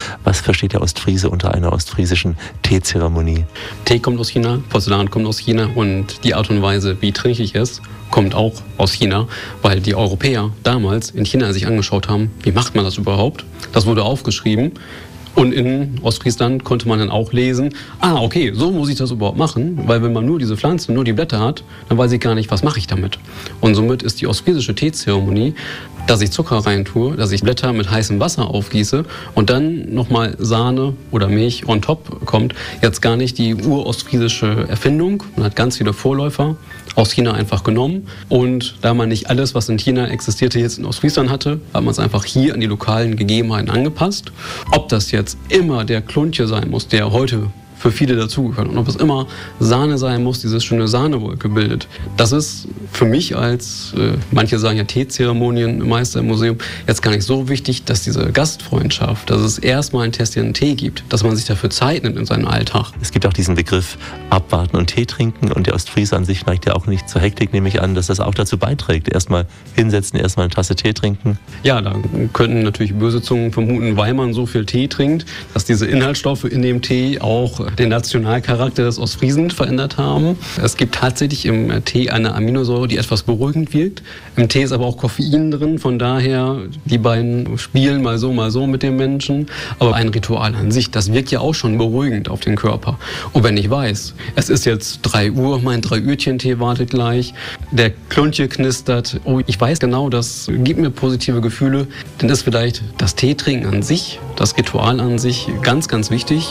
Was versteht der Ostfriese unter einer ostfriesischen Teezeremonie? Tee kommt aus China, Porzellan kommt aus China und die Art und Weise, wie trinkig ist, kommt auch aus China, weil die Europäer damals in China sich angeschaut haben, wie macht man das überhaupt? Das wurde aufgeschrieben. Und in Ostfriesland konnte man dann auch lesen, okay, so muss ich das überhaupt machen, weil wenn man nur diese Pflanze, nur die Blätter hat, dann weiß ich gar nicht, was mache ich damit. Und somit ist die ostfriesische Teezeremonie, dass ich Zucker reintue, dass ich Blätter mit heißem Wasser aufgieße und dann nochmal Sahne oder Milch on top kommt, jetzt gar nicht die urostfriesische Erfindung. Man hat ganz viele Vorläufer aus China einfach genommen und da man nicht alles, was in China existierte, jetzt in Ostfriesland hatte, hat man es einfach hier an die lokalen Gegebenheiten angepasst. Ob das jetzt immer der Kluntje sein muss, der heute für viele dazugehört. Und ob es immer Sahne sein muss, dieses schöne Sahnewolke bildet. Das ist für mich als, manche sagen ja Teezeremonien, Meister im Museum, jetzt gar nicht so wichtig, dass diese Gastfreundschaft, dass es erstmal ein Tässchen Tee gibt, dass man sich dafür Zeit nimmt in seinem Alltag. Es gibt auch diesen Begriff abwarten und Tee trinken und der Ostfriese an sich neigt ja auch nicht zur Hektik, nehme ich an, dass das auch dazu beiträgt. Erstmal hinsetzen, erstmal eine Tasse Tee trinken. Ja, da könnten natürlich böse Zungen vermuten, weil man so viel Tee trinkt, dass diese Inhaltsstoffe in dem Tee auch den Nationalcharakter des Ostfriesen verändert haben. Es gibt tatsächlich im Tee eine Aminosäure, die etwas beruhigend wirkt. Im Tee ist aber auch Koffein drin, von daher, die beiden spielen mal so mit dem Menschen. Aber ein Ritual an sich, das wirkt ja auch schon beruhigend auf den Körper. Und wenn ich weiß, es ist jetzt 3 Uhr, mein 3-Uhrchen-Tee wartet gleich, der Kluntje knistert, ich weiß genau, das gibt mir positive Gefühle, dann ist vielleicht das Teetrinken an sich, das Ritual an sich ganz, ganz wichtig.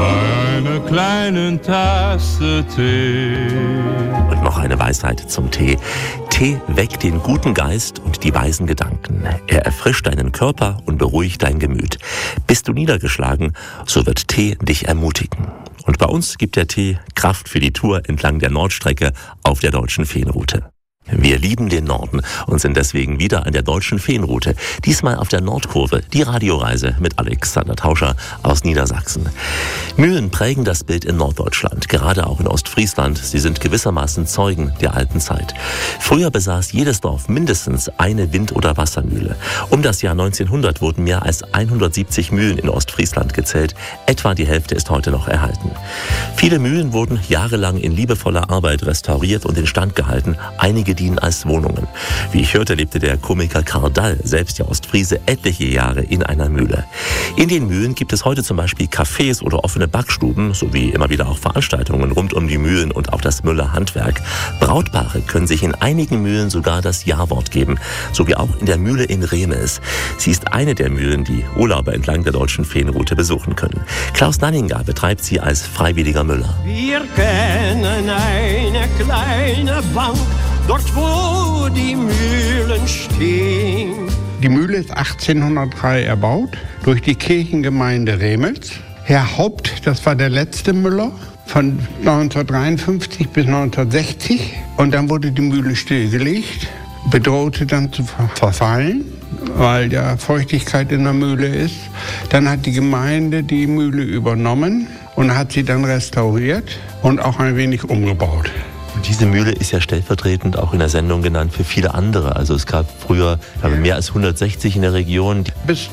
Eine kleine Tasse Tee. Und noch eine Weisheit zum Tee. Tee weckt den guten Geist und die weisen Gedanken. Er erfrischt deinen Körper und beruhigt dein Gemüt. Bist du niedergeschlagen, so wird Tee dich ermutigen. Und bei uns gibt der Tee Kraft für die Tour entlang der Nordstrecke auf der Deutschen Feenroute. Wir lieben den Norden und sind deswegen wieder an der Deutschen Feenroute. Diesmal auf der Nordkurve, die Radioreise mit Alexander Tauscher aus Niedersachsen. Mühlen prägen das Bild in Norddeutschland, gerade auch in Ostfriesland. Sie sind gewissermaßen Zeugen der alten Zeit. Früher besaß jedes Dorf mindestens eine Wind- oder Wassermühle. Um das Jahr 1900 wurden mehr als 170 Mühlen in Ostfriesland gezählt. Etwa die Hälfte ist heute noch erhalten. Viele Mühlen wurden jahrelang in liebevoller Arbeit restauriert und instand gehalten. Einige dienen als Wohnungen. Wie ich hörte, lebte der Komiker Karl Dall, selbst ja Ostfriese, etliche Jahre in einer Mühle. In den Mühlen gibt es heute zum Beispiel Cafés oder offene Backstuben, sowie immer wieder auch Veranstaltungen rund um die Mühlen und auch das Müllerhandwerk. Brautpaare können sich in einigen Mühlen sogar das Ja-Wort geben, so wie auch in der Mühle in Remes. Sie ist eine der Mühlen, die Urlauber entlang der Deutschen Feenroute besuchen können. Klaus Nanninger betreibt sie als freiwilliger Müller. Wir kennen eine kleine Bank, dort wo die Mühlen stehen. Die Mühle ist 1803 erbaut durch die Kirchengemeinde Remels. Herr Haupt, das war der letzte Müller von 1953 bis 1960. Und dann wurde die Mühle stillgelegt, bedrohte dann zu verfallen, weil ja Feuchtigkeit in der Mühle ist. Dann hat die Gemeinde die Mühle übernommen und hat sie dann restauriert und auch ein wenig umgebaut. Diese Mühle ist ja stellvertretend auch in der Sendung genannt für viele andere. Also es gab früher mehr als 160 in der Region. Bis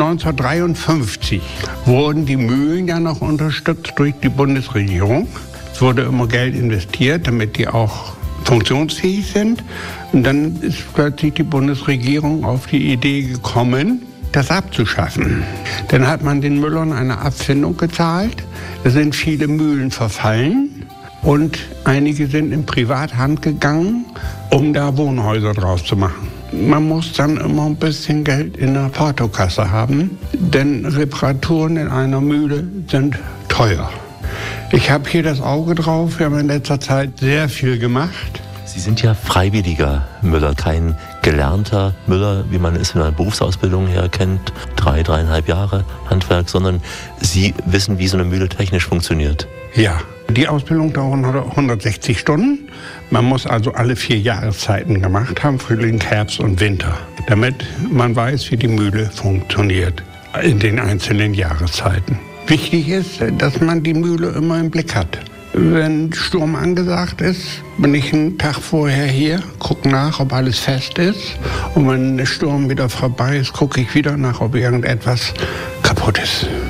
1953 wurden die Mühlen ja noch unterstützt durch die Bundesregierung. Es wurde immer Geld investiert, damit die auch funktionsfähig sind. Und dann ist plötzlich die Bundesregierung auf die Idee gekommen, das abzuschaffen. Dann hat man den Müllern eine Abfindung gezahlt. Es sind viele Mühlen verfallen. Und einige sind in Privathand gegangen, um da Wohnhäuser draus zu machen. Man muss dann immer ein bisschen Geld in der Portokasse haben, denn Reparaturen in einer Mühle sind teuer. Ich habe hier das Auge drauf, wir haben in letzter Zeit sehr viel gemacht. Sie sind ja freiwilliger Müller, kein gelernter Müller, wie man es in einer Berufsausbildung her kennt, 3,5 Jahre Handwerk, sondern Sie wissen, wie so eine Mühle technisch funktioniert. Ja. Die Ausbildung dauert 160 Stunden. Man muss also alle 4 Jahreszeiten gemacht haben, Frühling, Herbst und Winter, damit man weiß, wie die Mühle funktioniert in den einzelnen Jahreszeiten. Wichtig ist, dass man die Mühle immer im Blick hat. Wenn Sturm angesagt ist, bin ich einen Tag vorher hier, gucke nach, ob alles fest ist. Und wenn der Sturm wieder vorbei ist, gucke ich wieder nach, ob irgendetwas kaputt ist.